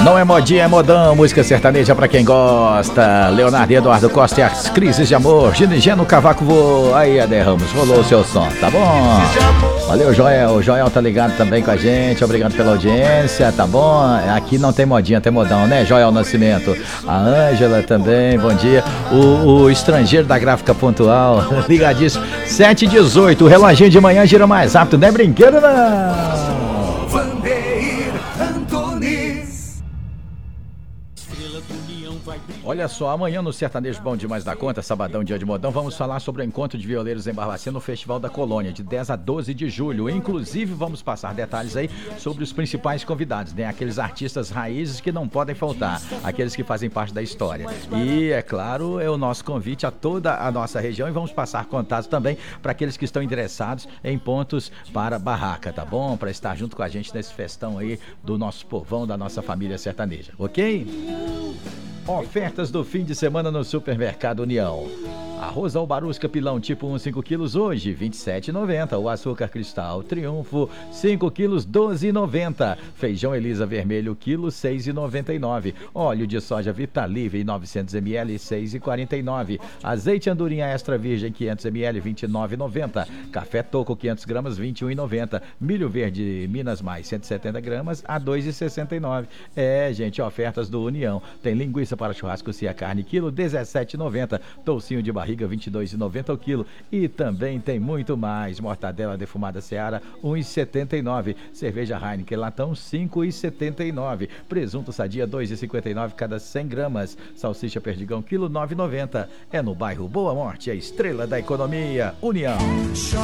Não é modinha, é modão, música sertaneja pra quem gosta. Leonardo e Eduardo Costa e as crises de amor. Gino Cavaco voou. Aí, Ade Ramos, rolou o seu som, tá bom? Valeu, Joel. O Joel tá ligado também com a gente. Obrigado pela audiência, tá bom? Aqui não tem modinha, tem modão, né, Joel Nascimento? A Ângela também, bom dia. O estrangeiro da gráfica pontual, ligadíssimo. 7h18, o reloginho de manhã gira mais rápido, não é brinquedo, não. Olha só, amanhã no Sertanejo Bom Demais da Conta, sabadão, dia de modão, vamos falar sobre o encontro de violeiros em Barbacena no Festival da Colônia, de 10 a 12 de julho. Inclusive, vamos passar detalhes aí sobre os principais convidados, né? Aqueles artistas raízes que não podem faltar, aqueles que fazem parte da história. E, é claro, é o nosso convite a toda a nossa região e vamos passar contatos também para aqueles que estão interessados em pontos para barraca, tá bom? Para estar junto com a gente nesse festão aí do nosso povão, da nossa família sertaneja, ok? Ofertas do fim de semana no Supermercado União. Arroz Albarusca Pilão tipo 1, 5 quilos hoje, R$ 27,90. O açúcar cristal Triunfo, 5 quilos, R$ 12,90. Feijão Elisa vermelho, quilo, R$ 6,99. Óleo de soja Vitalive, 900 ml, R$ 6,49. Azeite andorinha extra virgem, 500 ml, R$ 29,90. Café Toco, 500 gramas, R$ 21,90. Milho verde Minas Mais, 170 gramas, a R$ 2,69. É, gente, ofertas do União. Tem linguiça para churrasco Cia Carne, quilo, R$ 17,90. Toucinho de barriga, R$ 22,90 o quilo. E também tem muito mais. Mortadela defumada Seara, R$ 1,79. Cerveja Heineken latão, R$ 5,79. Presunto Sadia, R$ 2,59 cada 100 gramas. Salsicha Perdigão, quilo, R$ 9,90. É no bairro Boa Morte, a estrela da economia, União.